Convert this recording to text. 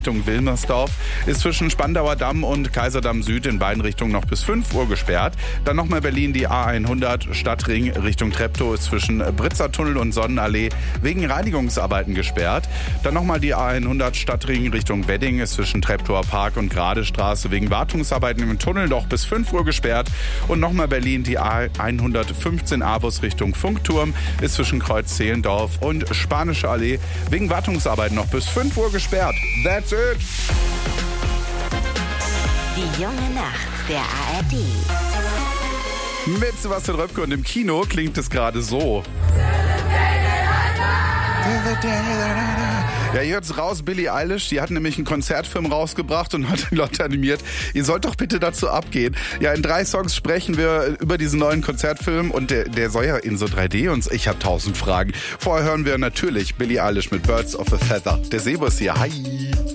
Richtung Wilmersdorf ist zwischen Spandauer Damm und Kaiserdamm Süd in beiden Richtungen noch bis 5 Uhr gesperrt. Dann nochmal Berlin die A100 Stadtring Richtung Treptow ist zwischen Britzer Tunnel und Sonnenallee wegen Reinigungsarbeiten gesperrt. Dann nochmal die A100 Stadtring Richtung Wedding ist zwischen Treptower Park und Gradestraße wegen Wartungsarbeiten im Tunnel noch bis 5 Uhr gesperrt. Und nochmal Berlin die A115 Avus Richtung Funkturm ist zwischen Kreuz Zehlendorf und Spanische Allee wegen Wartungsarbeiten noch bis 5 Uhr gesperrt. That's it. Die junge Nacht der ARD. Mit Sebastian Röpke und im Kino klingt es gerade so. Ja, ihr hört's raus, Billie Eilish, die hat nämlich einen Konzertfilm rausgebracht und hat die Leute animiert. Ihr sollt doch bitte dazu abgehen. Ja, in 3 Songs sprechen wir über diesen neuen Konzertfilm und der soll ja in so 3D und ich habe 1000 Fragen. Vorher hören wir natürlich Billie Eilish mit Birds of a Feather. Der Sebo ist hier. Hi.